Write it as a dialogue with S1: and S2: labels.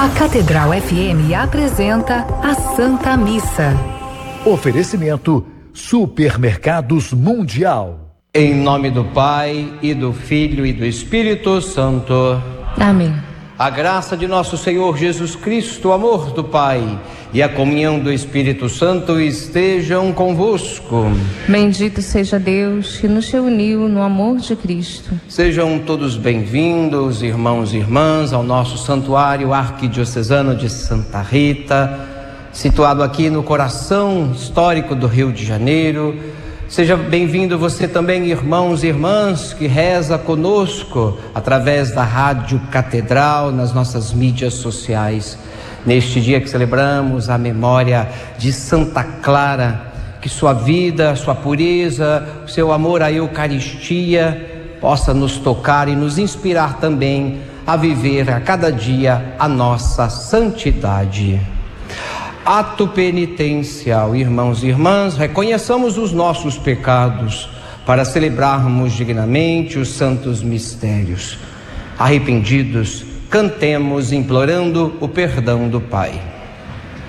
S1: A Catedral FM apresenta a Santa Missa.
S2: Oferecimento Supermercados Mundial.
S3: Em nome do Pai, e do Filho, e do Espírito Santo.
S4: Amém.
S3: A graça de nosso Senhor Jesus Cristo, o amor do Pai e a comunhão do Espírito Santo estejam convosco.
S4: Bendito seja Deus que nos reuniu no amor de Cristo.
S3: Sejam todos bem-vindos, irmãos e irmãs, ao nosso santuário arquidiocesano de Santa Rita, situado aqui no coração histórico do Rio de Janeiro. Seja bem-vindo você também, irmãos e irmãs, que reza conosco através da Rádio Catedral, nas nossas mídias sociais. Neste dia que celebramos a memória de Santa Clara, que sua vida, sua pureza, seu amor à Eucaristia possa nos tocar e nos inspirar também a viver a cada dia a nossa santidade. Ato penitencial, irmãos e irmãs, reconheçamos os nossos pecados para celebrarmos dignamente os santos mistérios. Arrependidos, cantemos implorando o perdão do Pai.